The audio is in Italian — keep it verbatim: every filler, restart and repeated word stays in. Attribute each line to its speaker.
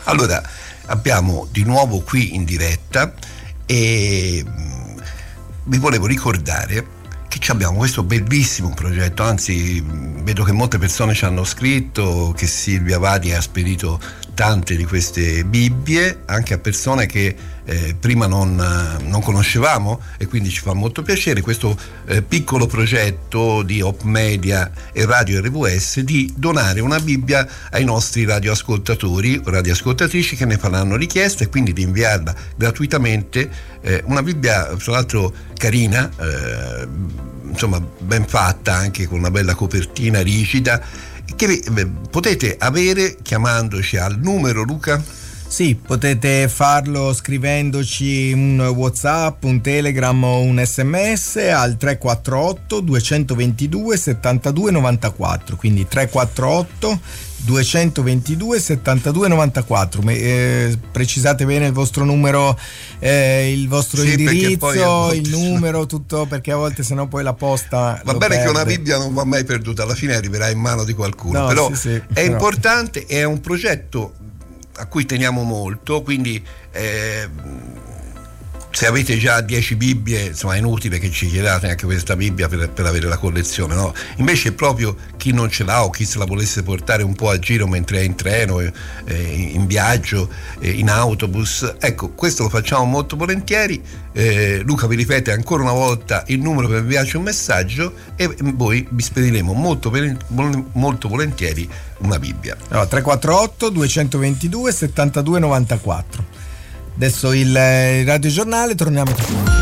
Speaker 1: Allora, abbiamo di nuovo qui in diretta e vi volevo ricordare che abbiamo questo bellissimo progetto, anzi vedo che molte persone ci hanno scritto che Silvia Vadi ha spedito tante di queste Bibbie anche a persone che eh, prima non, non conoscevamo, e quindi ci fa molto piacere questo eh, piccolo progetto di Hope Media e Radio R V S di donare una Bibbia ai nostri radioascoltatori o radioascoltatrici che ne faranno richiesta, e quindi di inviarla gratuitamente, eh, una Bibbia tra l'altro carina, eh, insomma ben fatta, anche con una bella copertina rigida, che potete avere chiamandoci al numero, Luca?
Speaker 2: Sì, potete farlo scrivendoci un WhatsApp, un Telegram o un sms al tre quattro otto due due due sette due nove quattro, quindi tre quattro otto due due due sette due nove quattro. Eh, precisate bene il vostro numero, eh, il vostro sì, indirizzo, il numero, tutto, perché a volte sennò poi la posta
Speaker 1: va bene perde. Che una Bibbia non va mai perduta, alla fine arriverà in mano di qualcuno, no, però sì, sì, è però. importante, è un progetto a cui teniamo molto, quindi eh, se avete già dieci Bibbie, insomma è inutile che ci chiedate anche questa Bibbia per, per avere la collezione, no? Invece proprio chi non ce l'ha o chi se la volesse portare un po' a giro mentre è in treno, eh, in viaggio, eh, in autobus, ecco, questo lo facciamo molto volentieri. eh, Luca vi ripete ancora una volta il numero per inviarci un messaggio e voi vi spediremo molto, molto volentieri una Bibbia.
Speaker 2: No, tre quattro otto due due due sette due nove quattro. Adesso il, il radiogiornale, torniamo tra poco.